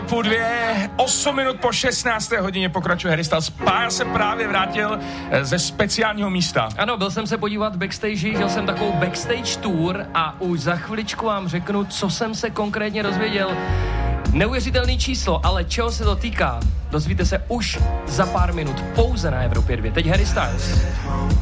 půl 2, 8 minut po 16. hodině pokračuje Harry Styles. Pár se právě vrátil ze speciálního místa. Ano, byl jsem se podívat backstage, žil jsem takovou backstage tour a už za chviličku vám řeknu, co jsem se konkrétně dozvěděl. Neuvěřitelný číslo, ale čeho se to týká, dozvíte se už za pár minut pouze na Evropě 2. Teď Harry Styles.